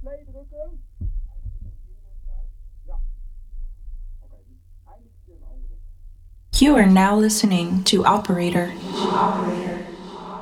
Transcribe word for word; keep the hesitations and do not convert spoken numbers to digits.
play drukken. Ja. Oké, dus eindelijk een keer een andere. You are now listening to Operator. Operator.